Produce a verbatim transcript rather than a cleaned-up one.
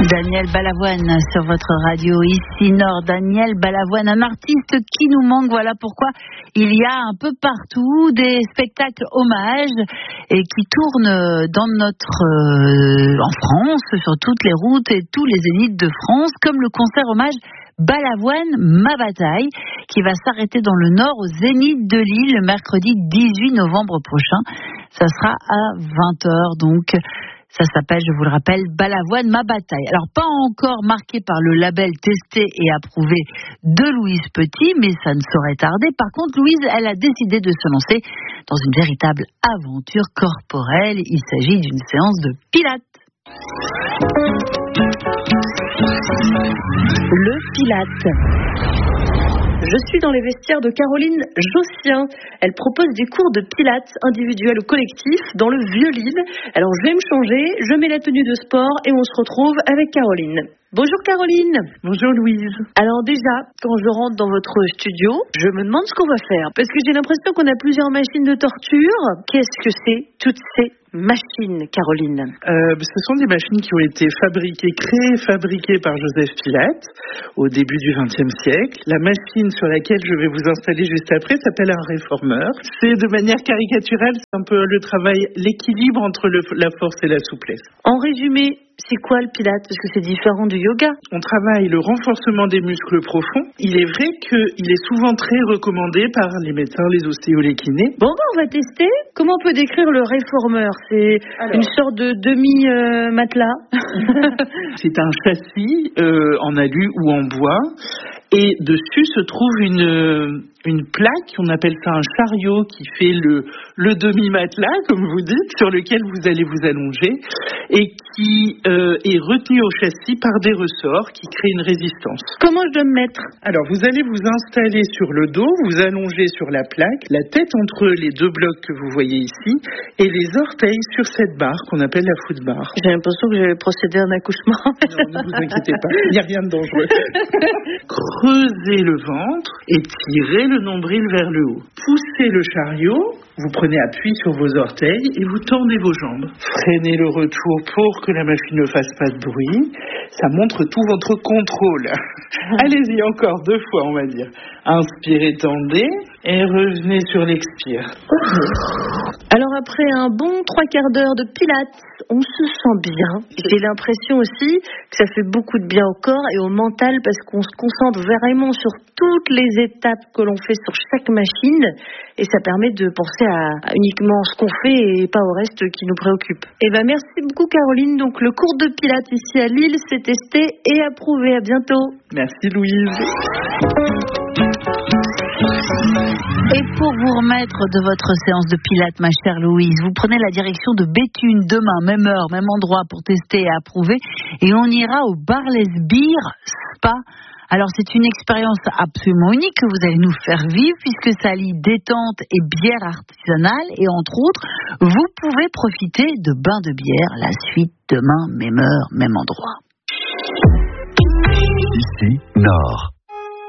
Daniel Balavoine sur votre radio ici Nord. Daniel Balavoine, un artiste qui nous manque. Voilà pourquoi il y a un peu partout des spectacles hommages et qui tournent dans notre euh, en France sur toutes les routes et tous les zéniths de France, comme le concert hommage Balavoine, ma bataille, qui va s'arrêter dans le Nord au Zénith de Lille le mercredi dix-huit novembre prochain. Ça sera à vingt heures donc. Ça s'appelle, je vous le rappelle, Balavoine, ma bataille. Alors, pas encore marqué par le label testé et approuvé de Louise Petit, mais ça ne saurait tarder. Par contre, Louise, elle a décidé de se lancer dans une véritable aventure corporelle. Il s'agit d'une séance de pilates. Le pilate. Je suis dans les vestiaires de Caroline Jossien. Elle propose des cours de pilates individuels ou collectifs dans le Vieux-Lille. Alors je vais me changer, je mets la tenue de sport et on se retrouve avec Caroline. Bonjour Caroline. Bonjour Louise. Alors déjà, quand je rentre dans votre studio, je me demande ce qu'on va faire. Parce que j'ai l'impression qu'on a plusieurs machines de torture. Qu'est-ce que c'est toutes ces machines, Caroline? euh, Ce sont des machines qui ont été fabriquées, créées, fabriquées par Joseph Pilate au début du vingtième siècle. La machine sur laquelle je vais vous installer juste après s'appelle un réformeur. C'est de manière caricaturale, c'est un peu le travail, l'équilibre entre le, la force et la souplesse. En résumé, c'est quoi le pilate? Parce que c'est différent du yoga. On travaille le renforcement des muscles profonds. Il est vrai qu'il est souvent très recommandé par les médecins, les ostéos, les kinés. Bon, ben, on va tester. Comment on peut décrire le réformeur? C'est Alors... une sorte de demi-matelas. C'est un châssis euh, en alu ou en bois. Et dessus se trouve une, une plaque, on appelle ça un chariot, qui fait le, le demi-matelas, comme vous dites, sur lequel vous allez vous allonger, et qui euh, est retenu au châssis par des ressorts qui créent une résistance. Comment je dois me mettre? Alors, vous allez vous installer sur le dos, vous allonger sur la plaque, la tête entre les deux blocs que vous voyez ici, et les orteils sur cette barre qu'on appelle la foot bar. J'ai l'impression que j'ai procédé à un accouchement. Non, ne vous inquiétez pas, il n'y a rien de dangereux. Creusez le ventre et tirez le nombril vers le haut. Poussez le chariot, vous prenez appui sur vos orteils et vous tendez vos jambes. Freinez le retour pour que la machine ne fasse pas de bruit. Ça montre tout votre contrôle. Allez-y encore deux fois, on va dire. Inspirez, tendez et revenez sur l'expire. Alors après un bon trois quarts d'heure de pilates, on se sent bien. J'ai l'impression aussi que ça fait beaucoup de bien au corps et au mental parce qu'on se concentre vraiment sur toutes les étapes que l'on fait sur chaque machine et ça permet de penser à, à uniquement ce qu'on fait et pas au reste qui nous préoccupe. Et ben merci beaucoup Caroline. Donc le cours de pilates ici à Lille, c'est testé et approuvé. À bientôt. Merci Louise. Et pour vous remettre de votre séance de pilates, ma chère Louise, vous prenez la direction de Béthune demain, même heure, même endroit pour tester et approuver. Et on ira au Barless Beer Spa. Alors c'est une expérience absolument unique que vous allez nous faire vivre puisque ça lie détente et bière artisanale. Et entre autres, vous pouvez profiter de bains de bière. La suite demain, même heure, même endroit. Ici, Nord.